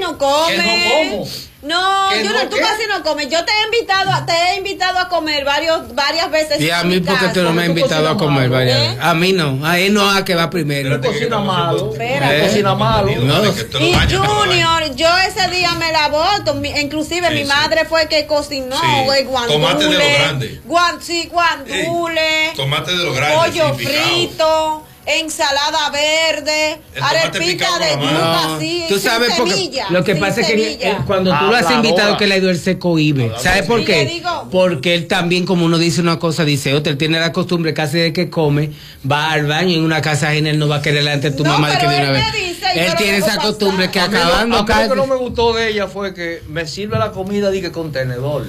no come. Que no como. No, ¿Que Junior, no tú qué? casi no comes. Yo te he invitado a comer varias veces. Y a en mí, mi porque casa. tú no me has invitado a comer varias veces. A mí no, a él no, a que va primero. Tú cocinas malo. Espérate. Cocina malo. No. Y Junior, yo ese día me la boto. Inclusive mi madre fue que cocinó. Sí. Guandule. Tomate de los grandes. Guandule. Tomate de los grandes. Pollo sí, picado. frito. Ensalada verde, El tomate arepita picado de con la mano. yuca, No, así, tú sabes sin porque semilla, lo que sin pasa es que semilla. cuando tú lo has Habladora. invitado que le ha ido, él se cohíbe. ¿Sabes por Y qué? le digo- Porque él también, como uno dice una cosa, dice otra. Él tiene la costumbre casi de que come, va al baño en una casa ajena, él no va a querer delante de tu No, mamá de que pero de una él vez. me dice, yo Él lo tiene dejo esa costumbre que A mí lo- acabando a mí lo casi. que no me gustó de ella fue que me sirve la comida dije con tenedor.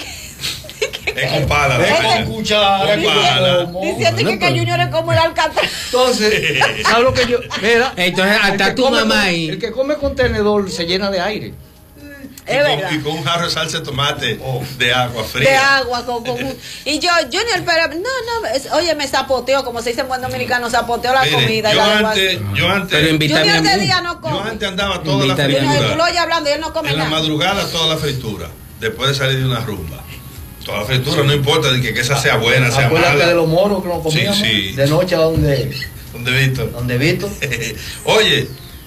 Es con pala. Es la con cuchara. Con pala. Diciendo que Junior es como el alcatraz. Entonces, ¿sabes lo que yo? Mira, Entonces, hasta el que tu come mamá con- ahí. El que come con tenedor se llena de aire. Es verdad. Y con un jarro de salsa de tomate de agua fría. De agua y yo, Junior, pero oye, me zapoteó, como se dice en buen dominicano, zapoteó la Mire, comida. y yo la antes, Pero invítame Junior a de mí. día no come. yo antes andaba toda la Invítame a mí. Junior, tú lo fritura. oyes hablando y él no come En la nada. madrugada toda la fritura. Después de salir de una rumba. Toda la fritura, no importa de que esa sea buena, sea Acuérdate mala. de los moros que nos comíamos. Sí. De noche a donde ¿Dónde visto? Vito. Oye,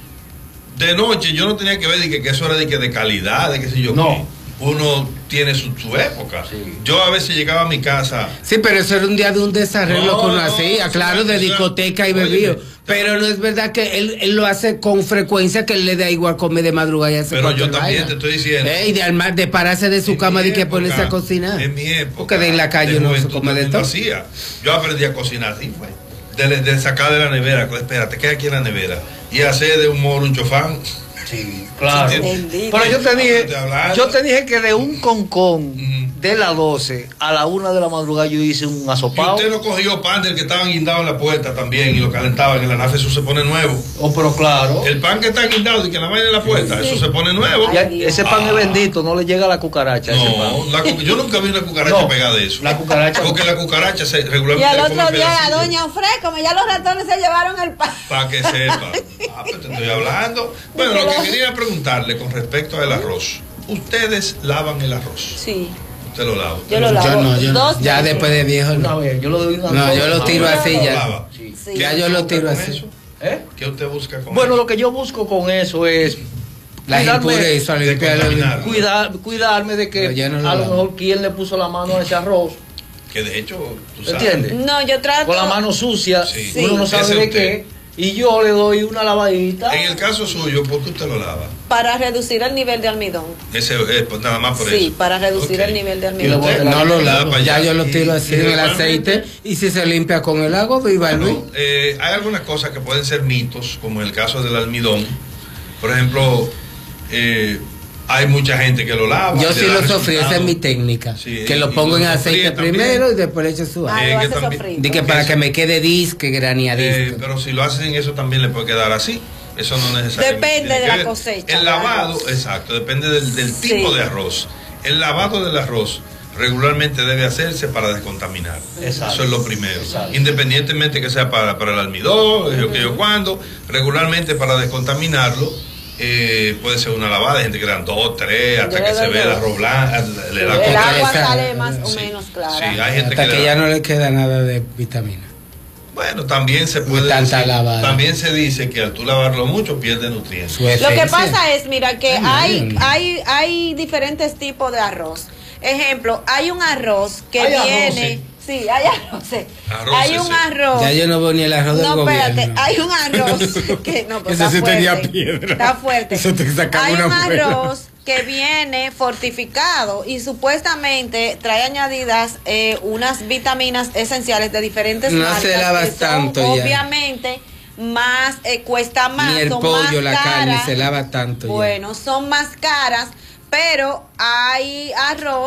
de noche yo no tenía que ver que eso era de calidad, de qué sé yo. No. qué. Uno tiene su época. Sí. Yo a veces llegaba a mi casa. Sí, pero eso era un día de un desarreglo No, que uno no, hacía, sí, claro, de o sea, discoteca y óyeme, bebido. Pero no es verdad que él lo hace con frecuencia, que él le da igual comer de madrugada y hace Pero yo cualquier también vaina. te estoy diciendo. Y de pararse de su En cama mi y que época, ponerse a cocinar. En mi época. Porque de en la calle de no se juventud come de también todo. lo hacía. Yo aprendí a cocinar así, fue. De sacar de la nevera. Espérate, ¿qué hay aquí en la nevera? Y hacer de un moro un chofán. Sí, claro. Bendito. Pero Estoy hablando. yo te dije que de un concón Ujú. de las 12 a la 1 de la madrugada yo hice un Y asopado. usted no cogió pan del que estaban guindados en la puerta también y lo calentaban en la nave, eso se pone nuevo. Oh, pero claro. El pan que está guindado y que la vaina en la puerta, Sí. eso se pone nuevo. Ya, Ay, Dios. ese pan es bendito, no le llega a la cucaracha. ese pan. No, yo nunca vi una cucaracha No, pegada de eso. la cucaracha- Porque la cucaracha se Y regularmente al le otro come día la pedacillos. doña Ofre, como ya los ratones se llevaron el pan. Para que sepa. Pues te estoy hablando. Bueno, lo que quería preguntarle con respecto al arroz. ¿Ustedes lavan el arroz? Sí, ¿Usted lo lava? yo lo lavo. Yo no. Dos Ya veces. después de viejo Una no. vez, yo lo doy una No, yo lo tiro así ¿Lo ya. lava? Sí. Sí. Ya yo lo tiro ¿Con así. eso? ¿Eh? ¿Qué usted busca con Bueno, eso? lo que yo busco con eso es La cuidarme- impureza, de limpiar contaminar. cuidarme de que Pero ya no lo a lo lavo. mejor quién le puso la mano a ese arroz, Que de hecho, tú sabes. ¿entiendes? No, yo trato. Con la mano sucia, Sí. uno no Sí. sabe Ese de usted. qué, y yo le doy una lavadita. En el caso suyo, ¿por qué usted lo lava? Para reducir el nivel de almidón. Ese es pues, nada más por eso. Sí, para reducir Ok. el nivel de Y almidón. luego- No lo Le da lavo, para ya allá. yo lo tiro Y- así y en el normalmente- aceite y si se limpia con el agua, viva el Bueno, hay algunas cosas que pueden ser mitos, como en el caso del almidón. Por ejemplo, hay mucha gente que lo lava. Yo le sí da lo sofrí, esa es resultado. mi técnica. Sí, que lo y pongo lo en aceite sofríe también. primero y después le echo su Ah, agua. lo que hace también- sofrito. Di que porque para eso- que me quede disque, graneadito. Pero si lo hacen eso también le puede quedar así. Eso no necesariamente. Depende tiene de que la ver. cosecha, El lavado, del arroz. exacto, depende del tipo Sí. de arroz. El lavado del arroz regularmente debe hacerse para descontaminar. Exacto. Eso es lo primero. Exacto. Independientemente que sea para el almidón, que yo cuando, regularmente para descontaminarlo. Puede ser una lavada, hay gente que le dan 2, 3, hasta Yo que le se doy ve el dos. arroz blanco, le da El con- agua esa- sale más o Sí. menos clara. Sí, hay gente Hasta que que le ya da. no le queda nada de vitamina. Bueno, también se puede tanta decir, lavada. también se dice que al tú lavarlo mucho pierde nutrientes. Su Lo que esencia. pasa es, mira, que Ay, no. hay diferentes tipos de arroz. Ejemplo, hay un arroz que Hay viene. Sí, hay arroces. Arroces, Hay un sí. arroz. Ya yo no veo ni el arroz del No, gobierno. espérate, hay un arroz que no, pues Eso está sí tenía fuerte. piedra. Está fuerte. Eso te sacaba Hay una un muela. arroz que viene fortificado y supuestamente trae añadidas unas vitaminas esenciales de diferentes No marcas se lava que son, tanto ya. obviamente más cuesta más, Ni el son pollo, más la carne caras. se lava tanto ya. Bueno, son más caras, pero hay arroz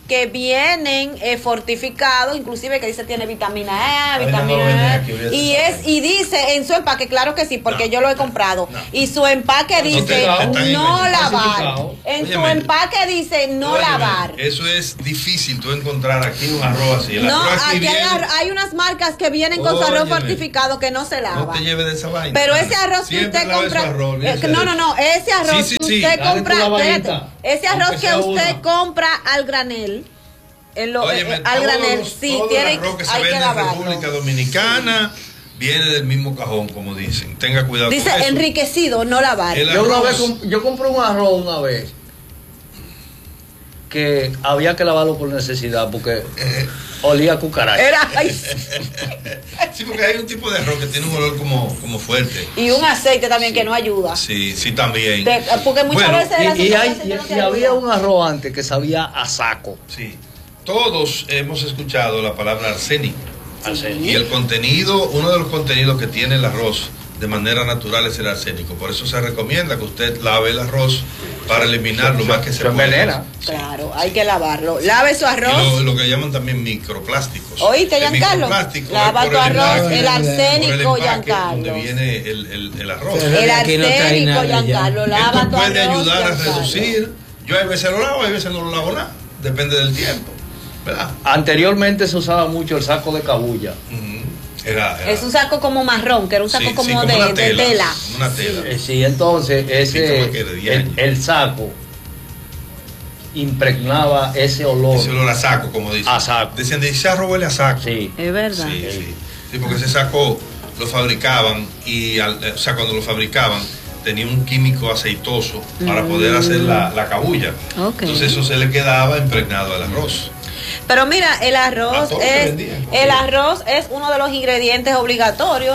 que vienen fortificados, inclusive que dice tiene vitamina E, Ay, no, no, vitamina aquí, voy a y dice en su empaque, claro que sí, porque No. yo lo he comprado, No. y su empaque dice te no lavar. falsificado. En su Óyeme. empaque dice no Óyeme, lavar. Eso es difícil tú encontrar aquí un arroz así. El No, arroz aquí viene- hay unas marcas que vienen con su arroz Óyeme. fortificado que no se No lava. te lleves de esa vaina. Pero ese arroz que Siempre usted lave compra, su arroz, olvídese no, de no, eso. no, ese arroz Sí, que sí, usted dale compra, tu lavadita, espérate, ese arroz aunque que sea usted una. compra al granel, Óyeme, al granel, sí, todo tiene, el arroz que se hay que vende en lavarlo. República Dominicana viene del mismo cajón, como dicen. Tenga cuidado Dice con eso. enriquecido, no lavar. El Yo una vez arroz. yo compré un arroz una vez que había que lavarlo por necesidad porque olía a cucaracha. Era, ay, Sí, porque hay un tipo de arroz que tiene un olor como fuerte. y un aceite también que no ayuda. Sí, sí, también. Porque muchas Bueno, veces el Y, aceite y no te ayuda. había un arroz antes que sabía a saco. Sí. Todos hemos escuchado la palabra arsénico. Arsénico. Y el contenido, uno de los contenidos que tiene el arroz de manera natural es el arsénico. Por eso se recomienda que usted lave el arroz para eliminar lo más que se Se pueda. envenena. Claro, hay que lavarlo. Lave su Y arroz. lo que llaman también microplásticos. Oíste, El Giancarlo. microplástico Lava es tu por arroz, empaque, el por arsénico, el empaque Giancarlo. donde viene el arroz. Pero El aquí no trae arsénico, nada ya. Giancarlo, lava Esto tu puede arroz, ayudar a Giancarlo. reducir. Yo hay veces lo lavo, hay veces no lo lavo nada. Depende del tiempo. ¿Verdad? Anteriormente se usaba mucho el saco de cabulla. Ujú. Era Es un saco como marrón, que era un saco sí, como, sí, como de, una de tela, tela. como una tela. Sí, entonces como que de 10 años. el saco impregnaba ese olor. Ese olor a saco, como dicen. A saco. Dicen, de ese arroz huele a saco. Sí. Es verdad. Sí, sí. Sí, porque ese saco lo fabricaban y, o sea, cuando lo fabricaban tenía un químico aceitoso para poder hacer la cabulla. Ok. Entonces eso se le quedaba impregnado al arroz. Pero mira, el A arroz todos se es vendían. el arroz es uno de los ingredientes obligatorios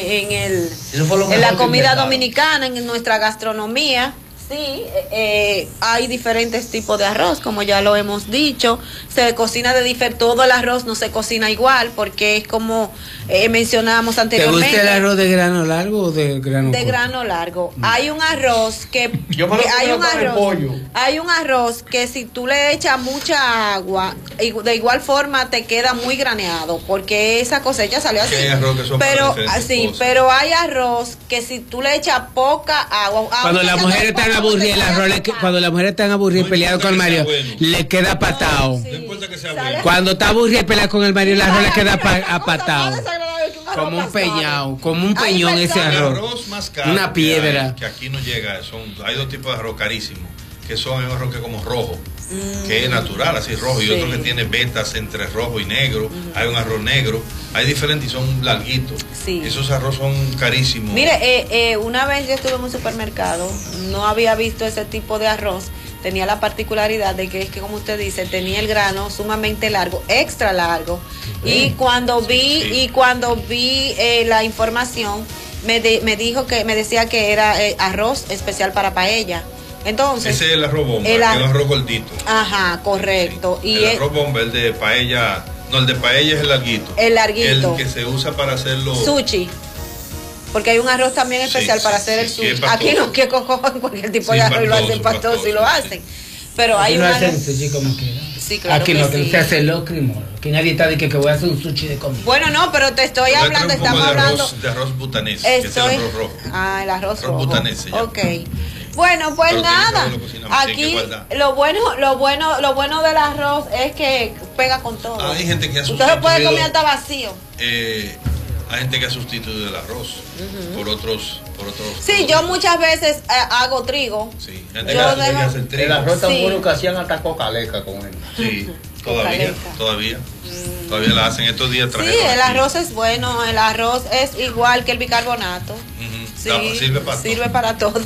Eso fue lo en mejor la que comida inventaron. dominicana, en nuestra gastronomía. Sí, hay diferentes tipos de arroz, como ya lo hemos dicho. Se cocina todo el arroz no se cocina igual, porque es como mencionábamos ¿Te anteriormente. gusta el arroz de grano largo o de grano De corto? grano largo. Hay un arroz que Yo me lo hay comía un con el arroz. pollo. Hay un arroz que si tú le echas mucha agua, de igual forma te queda muy graneado, porque esa cosecha salió así. Que hay arroz que son para pero diferentes así, cosas. pero hay arroz que si tú le echas poca agua, Cuando aunque las sea mujeres de están poco, aburridas, el te arroz queda cuando las mujeres están aburridas No peleadas con el importa que marido, sea bueno. le queda patado. sí. No importa que sea Sale- bueno. Cuando está aburrida peleada con el marido, el arroz le queda apatado. Cosa más desagradable que un arroz Como un pasado. peñao, como un Hay peñón ese personas- El arroz. arroz más caro Una piedra. que aquí no llega, hay dos tipos de arroz carísimos, que son un arroz que es como rojo, que es natural, así rojo, y Sí. otro que tiene vetas entre rojo y negro. Hay un arroz negro, hay diferentes y son larguitos. Sí. Esos arroz son carísimos. Mire, una vez yo estuve en un supermercado, no había visto ese tipo de arroz. Tenía la particularidad de que es que, como usted dice, tenía el grano sumamente largo, extra largo. Y cuando vi, Sí. la información, me dijo que me decía que era arroz especial para paella. Entonces, Ese es el arroz bomba, el que es ar- un arroz gordito. ajá, correcto. Sí. Y El arroz bomba, el de paella, no, el de paella es el larguito. El larguito. El que se usa para hacerlo. sushi. Porque hay un arroz también Sí, especial sí, para sí, hacer el sí, es sushi. pastoso. Aquí no, que cojan cualquier tipo Sí, de arroz y lo pastoso, hacen pastoso y lo pastoso, hacen. Pero hay Aquí no un hacen arroz. sushi como quiera. Sí, claro Aquí que no, sí. que se hace locrimol. Aquí nadie está de que voy a hacer un sushi de comida. Bueno, no, pero te estoy Yo le hablando, traigo un poco estamos de hablando. arroz, de arroz butanés, que es el Estoy. arroz rojo. Ah, el arroz Arroz rojo. butanés se llama. Ok. Bueno, pues Pero tiene que nada. haberlo cocinado, tiene que Aquí guardar. lo bueno del arroz es que pega con todo. Hay gente que ha Usted se puede sustituido- comer hasta vacío. Hay gente que ha sustituido el arroz por otros. Sí, yo muchas veces hago trigo. Sí, gente Yo que dejo- hace el trigo. El arroz tan Sí. bueno que hacían hasta cocaleca con él. Sí, Cocaleca. todavía la hacen. Estos días Sí, trajeron el aquí. arroz es bueno. El arroz es igual que el bicarbonato. Ujú. Sí, Sirve para todo. sirve para todo.